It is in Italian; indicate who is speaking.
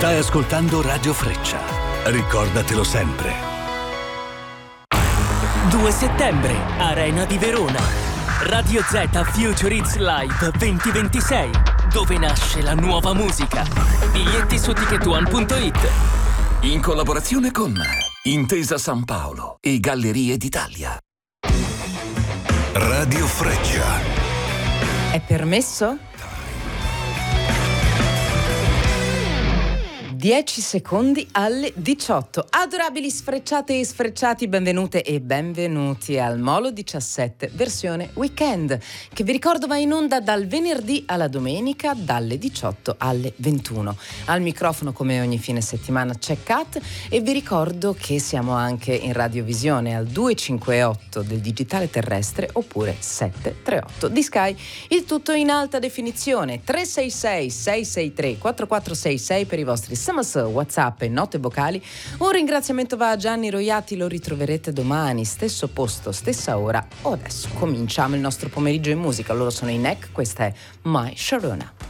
Speaker 1: Stai ascoltando Radio Freccia. Ricordatelo sempre.
Speaker 2: 2 settembre, Arena di Verona. Radio Z Future Hits Live 2026, dove nasce la nuova musica. Biglietti su ticketone.it.
Speaker 3: In collaborazione con Intesa San Paolo e Gallerie d'Italia.
Speaker 1: Radio Freccia.
Speaker 4: È permesso? 10 secondi alle 18. Adorabili sfrecciate e sfrecciati, benvenute e benvenuti al Molo 17 versione weekend, che vi ricordo va in onda dal venerdì alla domenica dalle 18 alle 21. Al microfono, come ogni fine settimana, c'è Kat, e vi ricordo che siamo anche in radiovisione al 258 del digitale terrestre oppure 738 di Sky, il tutto in alta definizione. 366 663 4466 per i vostri SMS, WhatsApp e note vocali. Un ringraziamento va a Gianni Roiati, lo ritroverete domani, stesso posto, stessa ora. Adesso cominciamo il nostro pomeriggio in musica. Loro sono i NEC, questa è My Sharona.